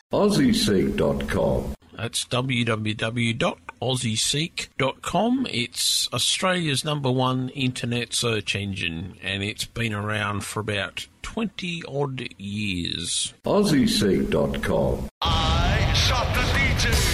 AussieSeek.com. That's www.aussieseek.com. It's Australia's #1 internet search engine, and it's been around for about 20-odd years. AussieSeek.com. I shot the DJ.